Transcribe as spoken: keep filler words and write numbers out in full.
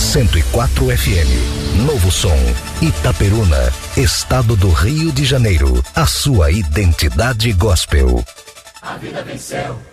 cento e quatro F M. Novo Som. Itaperuna, Estado do Rio de Janeiro. A sua identidade gospel. A vida venceu.